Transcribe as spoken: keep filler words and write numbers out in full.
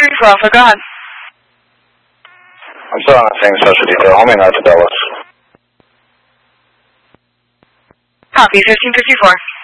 fifty-four Alpha, go ahead. I'm still on the same special detail. Homing out to Dallas. Copy, fifteen fifty-four.